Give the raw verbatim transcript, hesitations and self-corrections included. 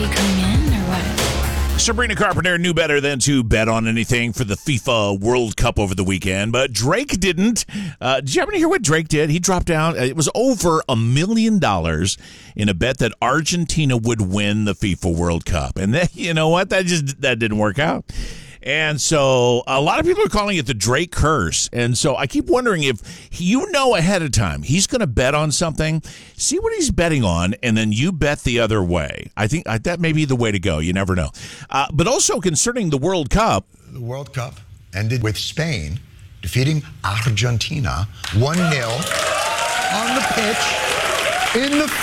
you coming in or what? Sabrina Carpenter knew better than to bet on anything for the FIFA World Cup over the weekend, but Drake didn't. Uh, did you happen to hear what Drake did? He dropped down. It was over a million dollars in a bet that Argentina would win the FIFA World Cup. And then, you know what? That just that didn't work out. And so a lot of people are calling it the Drake curse. And so I keep wondering if you know ahead of time he's going to bet on something, see what he's betting on, and then you bet the other way. I think that may be the way to go. You never know. Uh, but also concerning the World Cup. The World Cup ended with Spain defeating Argentina one nil on the pitch in the